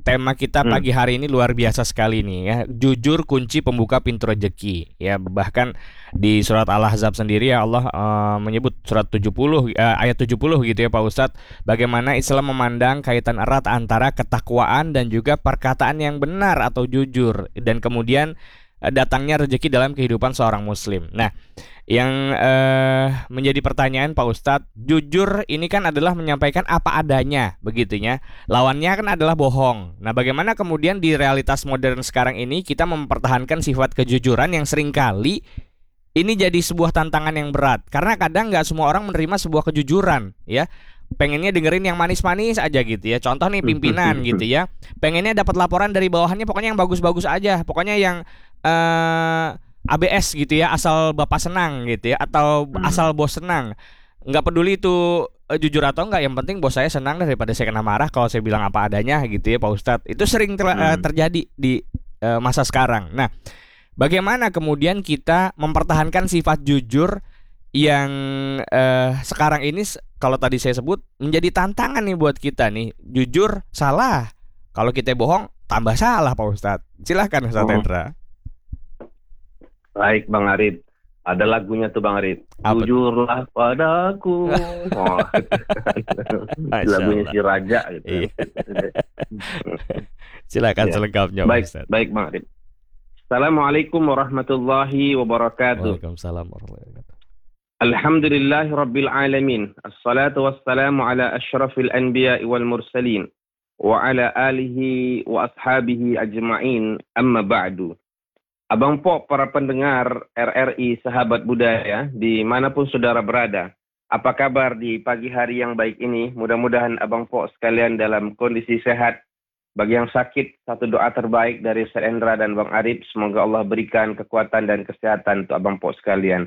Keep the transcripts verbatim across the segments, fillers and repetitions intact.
tema kita Hmm. pagi hari ini luar biasa sekali nih ya. Jujur kunci pembuka pintu rezeki. Ya, bahkan di surat Al-Ahzab sendiri ya Allah eh, menyebut surat tujuh puluh eh, ayat tujuh puluh gitu ya Pak Ustadz, bagaimana Islam memandang kaitan erat antara ketakwaan dan juga perkataan yang benar atau jujur, dan kemudian eh, datangnya rezeki dalam kehidupan seorang muslim. Nah, yang eh, menjadi pertanyaan Pak Ustadz, jujur ini kan adalah menyampaikan apa adanya, begitunya. Lawannya kan adalah bohong. Nah, bagaimana kemudian di realitas modern sekarang ini kita mempertahankan sifat kejujuran yang seringkali ini jadi sebuah tantangan yang berat. Karena kadang nggak semua orang menerima sebuah kejujuran, ya. Pengennya dengerin yang manis-manis aja gitu ya. Contoh nih pimpinan gitu ya. Pengennya dapat laporan dari bawahannya pokoknya yang bagus-bagus aja. Pokoknya yang eh A B S gitu ya, asal bapak senang gitu ya, atau Hmm. asal bos senang. Nggak peduli itu eh, jujur atau enggak, yang penting bos saya senang daripada saya kena marah kalau saya bilang apa adanya gitu ya Pak Ustadz. Itu sering ter- eh, Hmm. terjadi di eh, masa sekarang. Nah, bagaimana kemudian kita mempertahankan sifat jujur yang eh, sekarang ini s- kalau tadi saya sebut menjadi tantangan nih buat kita nih. Jujur salah. Kalau kita bohong tambah salah Pak Ustadz. Silahkan Ustadz Hmm. Hendra. Baik Bang Arif, ada lagunya tuh Bang Arif. Apa tuh? Jujurlah padaku. Oh, Masya lagunya Allah. si Raja gitu kan. Iya. Silakan Ya. selengkapnya Pak Baik, Ustadz. baik Bang Arif. Assalamualaikum warahmatullahi wabarakatuh. Waalaikumsalam warahmatullahi wabarakatuh. Alhamdulillahi rabbil alamin. Assalatu wassalamu ala asyrafil anbiya'i wal mursalin. Wa ala alihi wa ashabihi ajma'in. Amma ba'du. Abang Po, para pendengar R R I Sahabat Budaya, dimanapun saudara berada. Apa kabar di pagi hari yang baik ini? Mudah-mudahan Abang Po sekalian dalam kondisi sehat. Bagi yang sakit, satu doa terbaik dari Ustaz Endra dan Bang Arif. Semoga Allah berikan kekuatan dan kesehatan untuk Abang Po sekalian.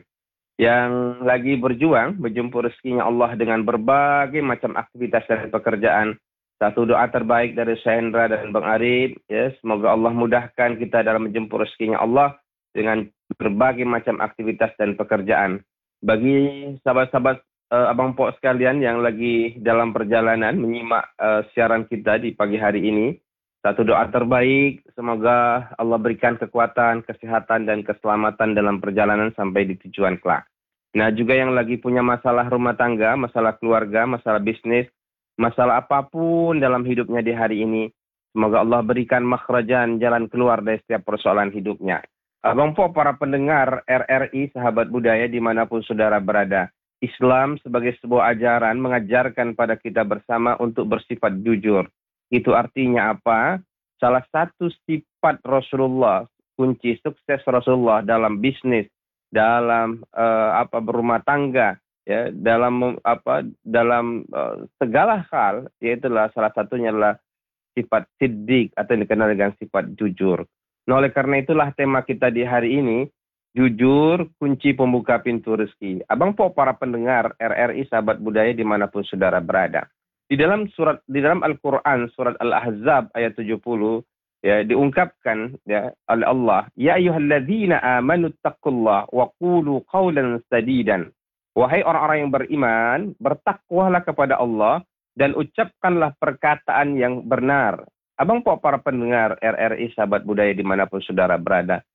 Yang lagi berjuang, menjemput rezekinya Allah dengan berbagai macam aktivitas dan pekerjaan. Satu doa terbaik dari Sahendra dan Bang Arif, ya, semoga Allah mudahkan kita dalam menjemput rezekinya Allah dengan berbagai macam aktivitas dan pekerjaan. Bagi sahabat-sahabat uh, Abang Pok sekalian yang lagi dalam perjalanan menyimak uh, siaran kita di pagi hari ini, satu doa terbaik, semoga Allah berikan kekuatan, kesehatan, dan keselamatan dalam perjalanan sampai di tujuan kelak. Nah, juga yang lagi punya masalah rumah tangga, masalah keluarga, masalah bisnis, masalah apapun dalam hidupnya di hari ini, semoga Allah berikan makhrajan, jalan keluar dari setiap persoalan hidupnya. Abang Po, para pendengar R R I Sahabat Budaya dimanapun saudara berada, Islam sebagai sebuah ajaran mengajarkan pada kita bersama untuk bersifat jujur. Itu artinya apa? Salah satu sifat Rasulullah, kunci sukses Rasulullah dalam bisnis, dalam uh, apa berumah tangga, ya, dalam apa dalam uh, segala hal, yaitu salah satunya adalah sifat siddiq atau yang dikenal dengan sifat jujur. Nah, oleh karena itulah tema kita di hari ini, jujur kunci pembuka pintu rezeki. Abang Po, para pendengar R R I Sahabat Budaya dimanapun saudara berada. Di dalam surat di dalam Al-Qur'an surat Al-Ahzab ayat tujuh puluh, ya, diungkapkan ya oleh Allah, ya ayyuhalladzina amanu taqullaha wa qulu qawlan sadidan. Wahai orang-orang yang beriman, bertakwalah kepada Allah dan ucapkanlah perkataan yang benar. Abang Po, para pendengar R R I Sahabat Budaya dimanapun saudara berada,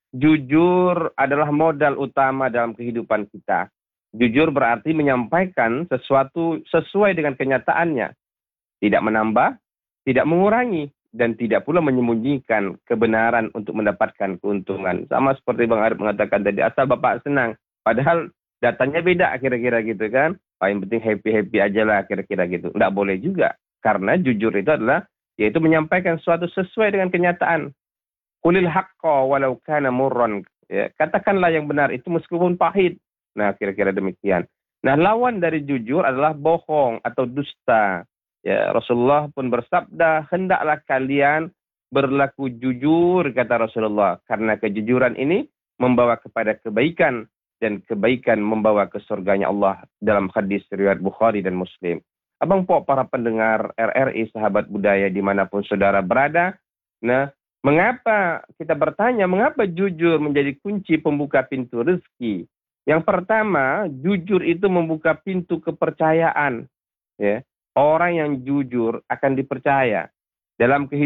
jujur adalah modal utama dalam kehidupan kita. Jujur berarti menyampaikan sesuatu sesuai dengan kenyataannya, tidak menambah, tidak mengurangi, dan tidak pula menyembunyikan kebenaran untuk mendapatkan keuntungan. Sama seperti Bang Arif mengatakan tadi, asal Bapak senang. Padahal datanya beda kira-kira gitu kan. Paling penting happy-happy aja lah kira-kira gitu. Nggak boleh juga. Karena jujur itu adalah, yaitu menyampaikan sesuatu sesuai dengan kenyataan. Qulil haqqa walau kana murran. Ya, katakanlah yang benar itu meskipun pahit. Nah, kira-kira demikian. Nah, lawan dari jujur adalah bohong atau dusta. Ya, Rasulullah pun bersabda, hendaklah kalian berlaku jujur, kata Rasulullah. Karena kejujuran ini membawa kepada kebaikan, dan kebaikan membawa ke surganya Allah dalam hadis riwayat Bukhari dan Muslim. Abang Po, para pendengar R R I Sahabat Budaya dimanapun saudara berada, nah, mengapa kita bertanya, mengapa jujur menjadi kunci pembuka pintu rezeki? Yang pertama, jujur itu membuka pintu kepercayaan. Ya. Orang yang jujur akan dipercaya. Dalam kehidupan